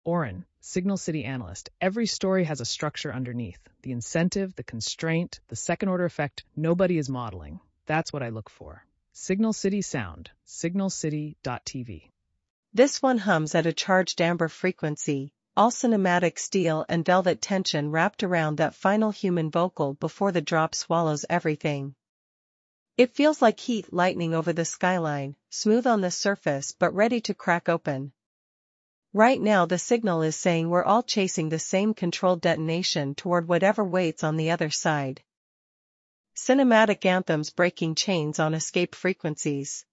Oren, Signal City analyst. Every story has a structure underneath. The incentive, the constraint, the second-order effect nobody is modeling. That's what I look for. Signal City Sound, signalcity.tv. This one hums at a charged amber frequency, all cinematic steel and velvet tension wrapped around that final human vocal before the drop swallows everything. It feels like heat lightning over the skyline, smooth on the surface but ready to crack open. Right now the signal is saying we're all chasing the same controlled detonation toward whatever waits on the other side. Cinematic anthems breaking chains on escape frequencies.